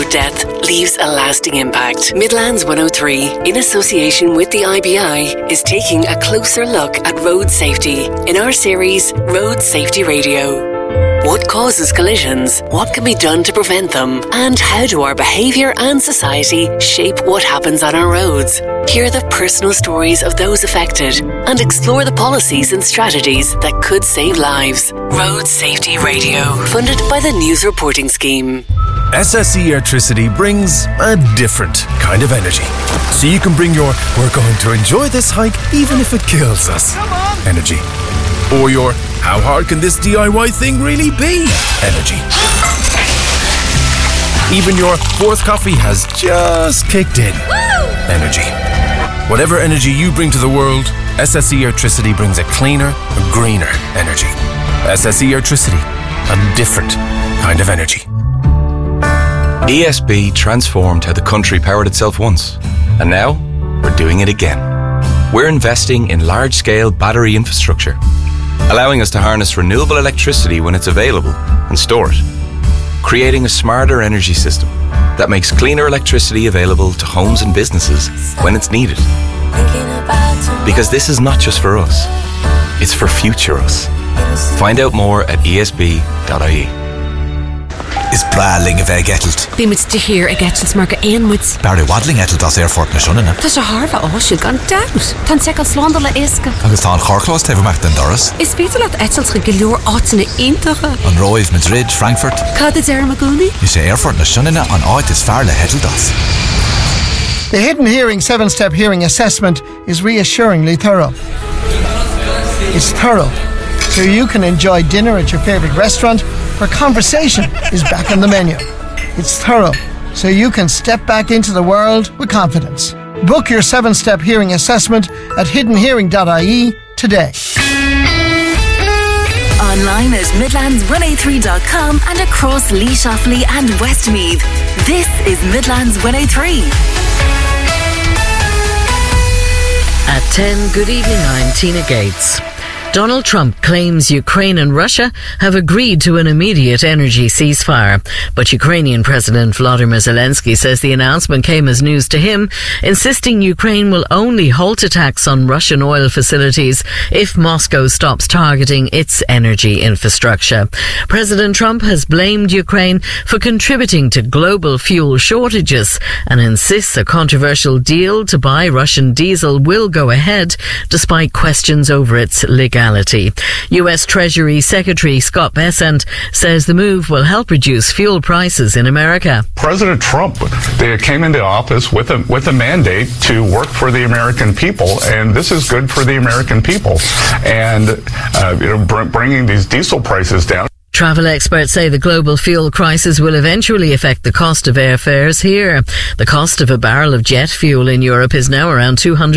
road death leaves a lasting impact. Midlands 103, in association with the IBI, is taking a closer look at road safety in our series Road Safety Radio. What causes collisions? What can be done to prevent them? And how do our behaviour and society shape what happens on our roads? Hear the personal stories of those affected and explore the policies and strategies that could save lives. Road Safety Radio, funded by the News Reporting Scheme. SSE Airtricity brings a different kind of energy. So you can bring your "we're going to enjoy this hike even if it kills us" energy. Or your "how hard can this DIY thing really be" energy. Even your fourth coffee has just kicked in energy. Whatever energy you bring to the world, SSE Airtricity brings a cleaner, a greener energy. SSE Airtricity, a different kind of energy. ESB transformed how the country powered itself once, and now we're doing it again. We're investing in large-scale battery infrastructure, allowing us to harness renewable electricity when it's available and store it, creating a smarter energy system that makes cleaner electricity available to homes and businesses when it's needed. Because this is not just for us, it's for future us. Find out more at esb.ie. Is braling a bheith getalt? Bhí muid de hir a getalt mar go aonmuid. Barry Wadling getalt as airfort na siúnina. Tá sé Harva áisiú gan daus. Tá secal slánda le isca. Agus tá an chorclás tefamach den doras. Is bítal at etalt go leor áitina iontacha. An Roiv, Madrid, Frankfurt. Cad is Maguni? Is sé airfort na siúnina an áit is fear le hetalt as. The Hidden Hearing 7-step hearing assessment is reassuringly thorough. It's thorough, so you can enjoy dinner at your favourite restaurant where conversation is back on the menu. It's thorough, so you can step back into the world with confidence. Book your 7-step hearing assessment at hiddenhearing.ie today. Online at midlands103.com and across Laois, Offaly and Westmeath. This is Midlands 103. At 10, good evening, I'm Tina Gates. Donald Trump claims Ukraine and Russia have agreed to an immediate energy ceasefire. But Ukrainian President Volodymyr Zelensky says the announcement came as news to him, insisting Ukraine will only halt attacks on Russian oil facilities if Moscow stops targeting its energy infrastructure. President Trump has blamed Ukraine for contributing to global fuel shortages and insists a controversial deal to buy Russian diesel will go ahead despite questions over its legality. US Treasury Secretary Scott Bessent says the move will help reduce fuel prices in America. President Trump, they came into office with a mandate to work for the American people, and this is good for the American people. And bringing these diesel prices down. Travel experts say the global fuel crisis will eventually affect the cost of airfares here. The cost of a barrel of jet fuel in Europe is now around $200